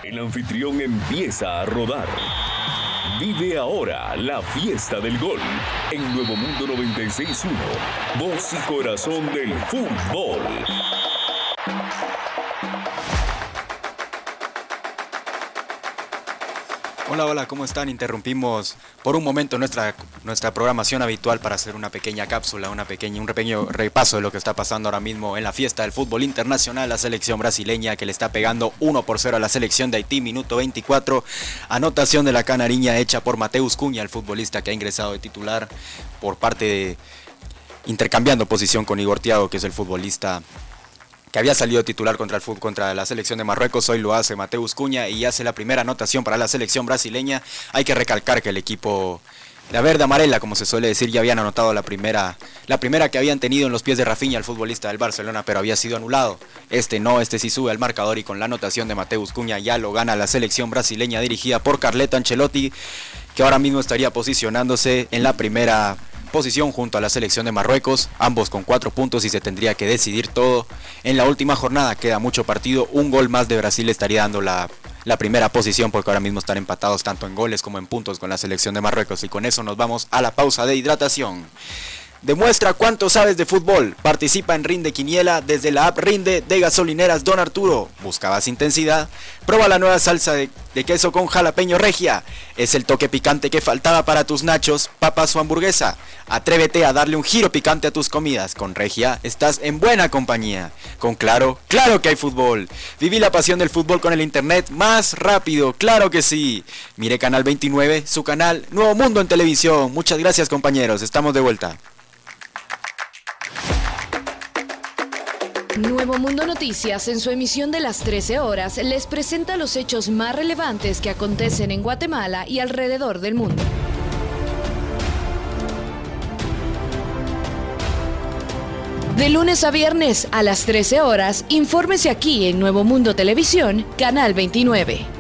El anfitrión empieza a rodar. Vive ahora la fiesta del gol en Nuevo Mundo 96.1, voz y corazón del fútbol. Hola, ¿cómo están? Interrumpimos por un momento nuestra programación habitual para hacer una pequeña cápsula, un pequeño repaso de lo que está pasando ahora mismo en la fiesta del fútbol internacional. La selección brasileña que le está pegando 1-0 a la selección de Haití, minuto 24. Anotación de la canariña hecha por Mateus Cunha, el futbolista que ha ingresado de titular por parte de, intercambiando posición con Igor Thiago, que es el futbolista que había salido titular contra la selección de Marruecos. Hoy lo hace Mateus Cunha y hace la primera anotación para la selección brasileña. Hay que recalcar que el equipo, la verde amarela, como se suele decir, ya habían anotado la primera que habían tenido en los pies de Rafinha, el futbolista del Barcelona, pero había sido anulado. Este sí sube al marcador y con la anotación de Mateus Cunha ya lo gana la selección brasileña dirigida por Carleto Ancelotti, que ahora mismo estaría posicionándose en la primera posición junto a la selección de Marruecos, ambos con 4 puntos y se tendría que decidir todo en la última jornada. Queda mucho partido, un gol más de Brasil estaría dando la primera posición, porque ahora mismo están empatados tanto en goles como en puntos con la selección de Marruecos. Y con eso nos vamos a la pausa de hidratación. Demuestra cuánto sabes de fútbol. Participa en Rinde Quiniela desde la app Rinde de Gasolineras Don Arturo. ¿Buscabas intensidad? Prueba la nueva salsa de queso con jalapeño Regia. Es el toque picante que faltaba para tus nachos, papas o hamburguesa. Atrévete a darle un giro picante a tus comidas. Con Regia estás en buena compañía. Con Claro que hay fútbol. Viví la pasión del fútbol con el internet más rápido, claro que sí. Mire Canal 29, su canal Nuevo Mundo en televisión. Muchas gracias, compañeros, estamos de vuelta. Nuevo Mundo Noticias, en su emisión de las 13 horas, les presenta los hechos más relevantes que acontecen en Guatemala y alrededor del mundo. De lunes a viernes a las 13 horas, infórmese aquí en Nuevo Mundo Televisión, Canal 29.